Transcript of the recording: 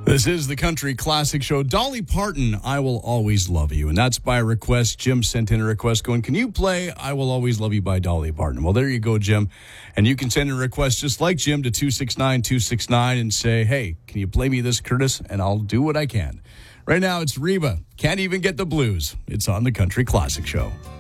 This is the Country Classic Show. Dolly Parton, I Will Always Love You. And that's by request. Jim sent in a request going, can you play I Will Always Love You by Dolly Parton? Well, there you go, Jim. And you can send in a request just like Jim to 269-269 and say, hey, can you play me this, Curtis? And I'll do what I can. Right now, it's Reba. Can't Even Get the Blues. It's on the Country Classic Show.